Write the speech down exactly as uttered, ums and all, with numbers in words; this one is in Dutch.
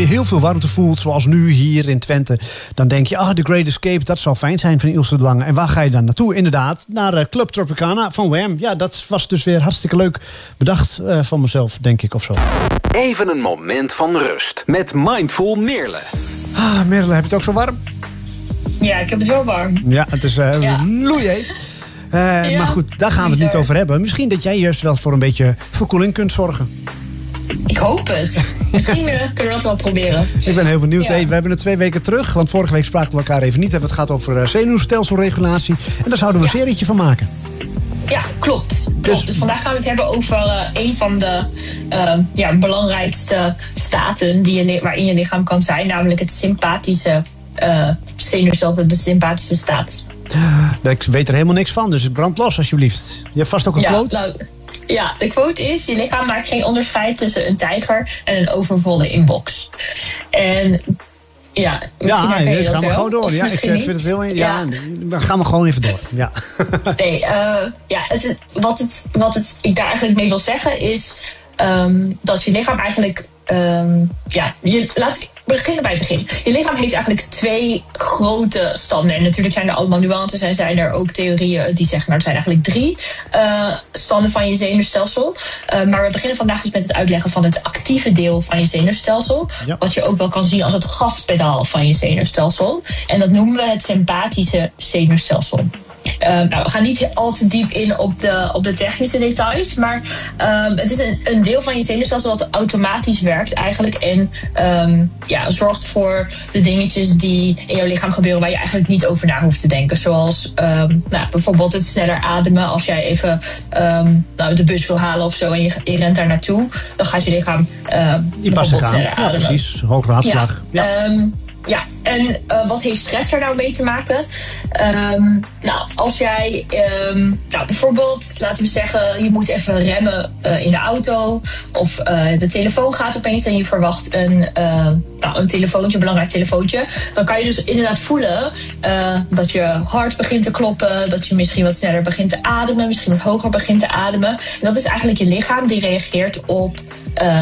heel veel warmte voelt, zoals nu hier in Twente, dan denk je, ah, The Great Escape, dat zou fijn zijn van Ilse de Lange. En waar ga je dan naartoe? Inderdaad, naar uh, Club Tropicana van Wham. Ja, dat was dus weer hartstikke leuk bedacht uh, van mezelf, denk ik, of zo. Even een moment van rust met Mindful Meerle. Ah, Meerle, heb je het ook zo warm? Ja, ik heb het wel warm. Ja, het is uh, ja. loeiheet. Uh, ja, maar goed, daar gaan we het niet over hebben. Misschien dat jij juist wel voor een beetje verkoeling kunt zorgen. Ik hoop het. Misschien uh, kunnen we dat wel proberen. Ik ben heel benieuwd. Ja. Hey, we hebben het twee weken terug. Want vorige week spraken we elkaar even niet. Het gaat over uh, zenuwstelselregulatie. En daar zouden we ja. een serietje van maken. Ja, klopt. klopt. Dus, dus vandaag gaan we het hebben over uh, een van de uh, ja, belangrijkste staten die je, waarin je lichaam kan zijn. Namelijk het sympathische uh, zenuwstelsel, de sympathische staat. Ik weet er helemaal niks van, dus brand los alsjeblieft. Je hebt vast ook een ja, quote? Nou, ja, de quote is: je lichaam maakt geen onderscheid tussen een tijger en een overvolle inbox. En ja, ja nee, nee, gaan we gewoon door. Ja, ik vind het heel. Ja, ja. Dan gaan we gewoon even door. Ja. Nee, uh, ja, het is, wat, het, wat het, ik daar eigenlijk mee wil zeggen is um, dat je lichaam eigenlijk. Um, ja, je, laat ik beginnen bij het begin. Je lichaam heeft eigenlijk twee grote standen. En natuurlijk zijn er allemaal nuances en zijn er ook theorieën die zeggen, nou, er zijn eigenlijk drie uh, standen van je zenuwstelsel. Uh, maar we beginnen vandaag dus met het uitleggen van het actieve deel van je zenuwstelsel. Ja. Wat je ook wel kan zien als het gaspedaal van je zenuwstelsel. En dat noemen we het sympathische zenuwstelsel. Uh, nou, we gaan niet al te diep in op de, op de technische details. Maar um, het is een, een deel van je zenuwstelsel dat automatisch werkt eigenlijk. En um, ja, zorgt voor de dingetjes die in jouw lichaam gebeuren waar je eigenlijk niet over na hoeft te denken. Zoals um, nou, bijvoorbeeld het sneller ademen. Als jij even um, nou, de bus wil halen of zo en je, je rent daar naartoe, dan gaat je lichaam uh, die passen gaan. sneller Ja, ademen. Precies. Hogere hartslag. Ja. Ja. Um, Ja, en uh, wat heeft stress er nou mee te maken? Um, nou, als jij um, nou, bijvoorbeeld, laten we zeggen, je moet even remmen uh, in de auto. Of uh, de telefoon gaat opeens en je verwacht een, uh, nou, een telefoontje, een belangrijk telefoontje. Dan kan je dus inderdaad voelen uh, dat je hart begint te kloppen. Dat je misschien wat sneller begint te ademen. Misschien wat hoger begint te ademen. En dat is eigenlijk je lichaam die reageert op